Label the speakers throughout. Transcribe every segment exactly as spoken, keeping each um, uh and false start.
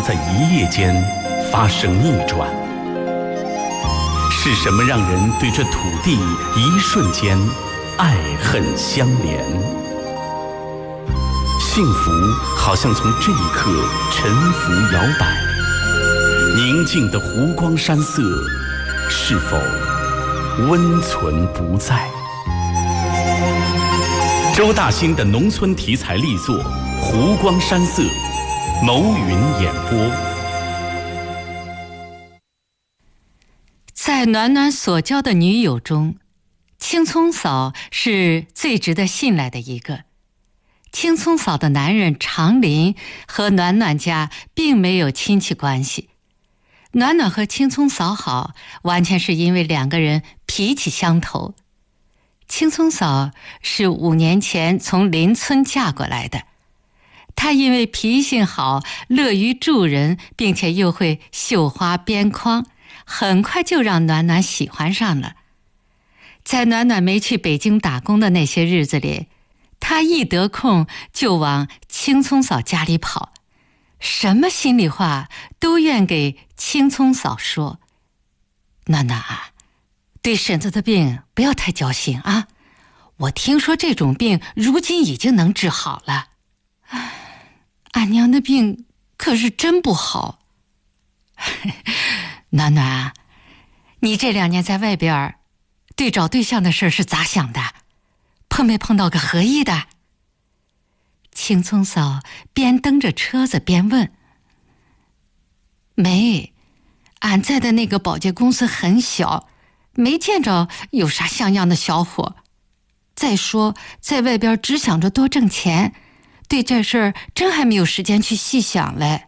Speaker 1: 在一夜间发生逆转？是什么让人对这土地一瞬间爱恨相连？幸福好像从这一刻沉浮摇摆，宁静的湖光山色是否温存不在？周大兴的农村题材力作《湖光山色》，牟云演播。
Speaker 2: 在暖暖所交的女友中，青葱嫂是最值得信赖的一个。青葱嫂的男人长林和暖暖家并没有亲戚关系，暖暖和青葱嫂好，完全是因为两个人脾气相投。青葱嫂是五年前从邻村嫁过来的，她因为脾性好，乐于助人，并且又会绣花边框，很快就让暖暖喜欢上了。在暖暖没去北京打工的那些日子里，她一得空就往青葱嫂家里跑，什么心里话都愿给青葱嫂说。暖暖啊，对婶子的病不要太交心啊！我听说这种病如今已经能治好了。俺娘的病可是真不好。暖暖啊，你这两年在外边对找对象的事是咋想的？碰没碰到个合意的？青葱嫂边蹬着车子边问。没，俺在的那个保洁公司很小，没见着有啥像样的小伙。再说在外边只想着多挣钱，对这事儿真还没有时间去细想嘞。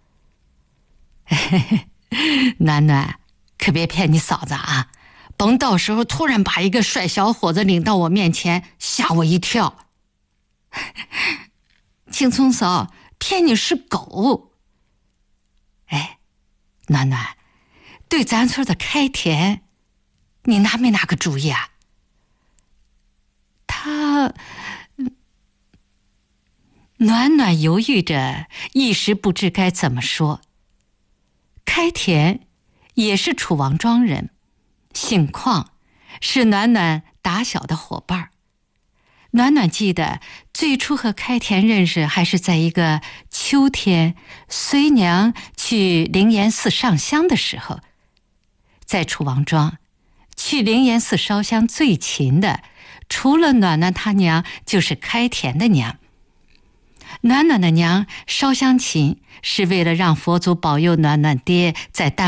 Speaker 2: 暖暖，可别骗你嫂子啊，甭到时候突然把一个帅小伙子领到我面前，吓我一跳。青葱嫂，骗你是狗。哎，暖暖，对咱村的开田，你拿没拿个主意啊？他……暖暖犹豫着，一时不知该怎么说。开田也是楚王庄人，姓邝，是暖暖打小的伙伴。暖暖记得最初和开田认识还是在一个秋天，随娘去灵岩寺上香的时候。在楚王庄，去灵岩寺烧香最勤的，除了暖暖他娘，就是开田的娘。暖暖的娘烧香勤，是为了让佛祖保佑暖暖爹在单